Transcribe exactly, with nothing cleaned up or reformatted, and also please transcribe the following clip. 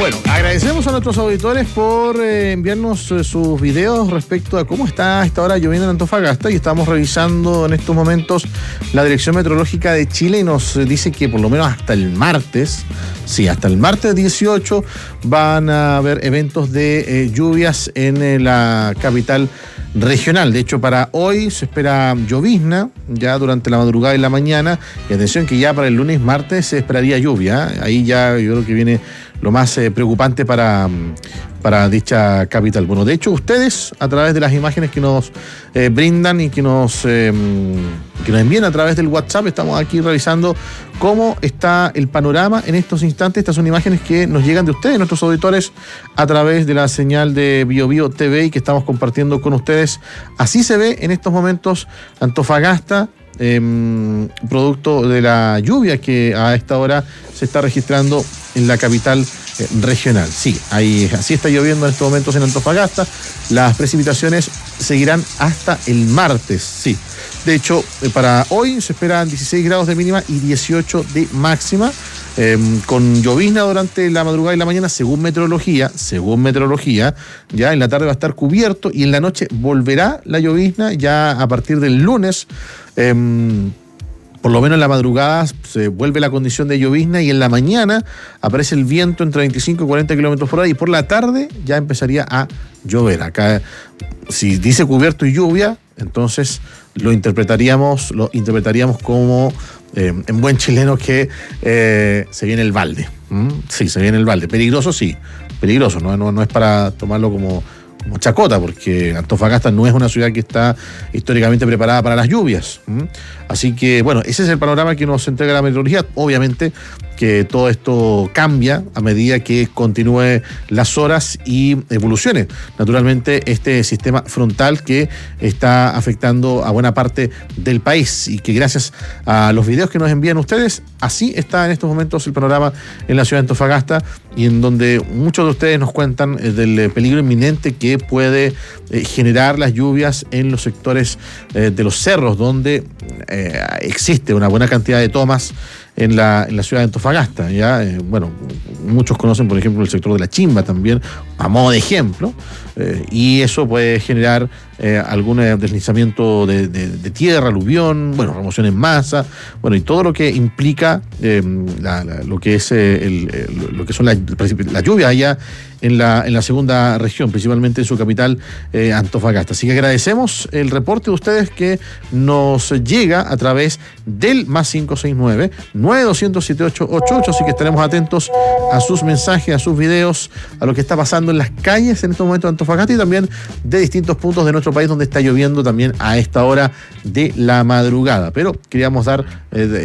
Bueno, agradecemos a nuestros auditores por eh, enviarnos eh, sus videos respecto a cómo está a esta hora lloviendo en Antofagasta, y estamos revisando en estos momentos la Dirección Meteorológica de Chile y nos dice que por lo menos hasta el martes, sí, hasta el martes dieciocho van a haber eventos de eh, lluvias en eh, la capital regional. De hecho, para hoy se espera llovizna ya durante la madrugada y la mañana, y atención que ya para el lunes, martes se esperaría lluvia. Ahí ya yo creo que viene lo más eh, preocupante para, para dicha capital. Bueno, de hecho, ustedes, a través de las imágenes que nos eh, brindan y que nos, eh, que nos envían a través del WhatsApp, estamos aquí revisando cómo está el panorama en estos instantes. Estas son imágenes que nos llegan de ustedes, nuestros auditores, a través de la señal de BioBio T V y que estamos compartiendo con ustedes. Así se ve en estos momentos Antofagasta, Eh, producto de la lluvia que a esta hora se está registrando en la capital eh, regional. Sí, ahí, así está lloviendo en estos momentos en Antofagasta. Las precipitaciones seguirán hasta el martes, sí. De hecho, eh, para hoy se esperan dieciséis grados de mínima y dieciocho de máxima, eh, con llovizna durante la madrugada y la mañana, según meteorología, según meteorología, ya en la tarde va a estar cubierto y en la noche volverá la llovizna ya a partir del lunes. Eh, por lo menos en la madrugada se vuelve la condición de llovizna y en la mañana aparece el viento entre veinticinco y cuarenta kilómetros por hora, y por la tarde ya empezaría a llover. Acá, si dice cubierto y lluvia, entonces lo interpretaríamos, lo interpretaríamos como eh, en buen chileno que eh, se viene el balde. ¿Mm? Sí, se viene el balde. Peligroso, sí, peligroso, no, no, no es para tomarlo como como chacota, porque Antofagasta no es una ciudad que está históricamente preparada para las lluvias. ¿Mm? Así que, bueno, ese es el panorama que nos entrega la meteorología. Obviamente que todo esto cambia a medida que continúe las horas y evolucione naturalmente este sistema frontal que está afectando a buena parte del país, y que gracias a los videos que nos envían ustedes, así está en estos momentos el panorama en la ciudad de Antofagasta, y en donde muchos de ustedes nos cuentan del peligro inminente que puede eh, generar las lluvias en los sectores eh, de los cerros, donde eh, existe una buena cantidad de tomas en la, en la ciudad de Antofagasta. Ya, eh, bueno, muchos conocen, por ejemplo, el sector de la Chimba también, a modo de ejemplo, eh, y eso puede generar eh, algún deslizamiento de, de, de tierra, aluvión, bueno, remoción en masa, bueno, y todo lo que implica eh, la, la, lo que es eh, el, el, lo que son las la lluvias allá en la, en la segunda región, principalmente en su capital, eh, Antofagasta. Así que agradecemos el reporte de ustedes que nos llega a través del más cinco seis nueve, nueve dos cero cero, siete ocho ocho ocho, así que estaremos atentos a sus mensajes, a sus videos, a lo que está pasando en las calles en estos momentos de Antofagasta y también de distintos puntos de nuestro país donde está lloviendo también a esta hora de la madrugada. Pero queríamos dar eh,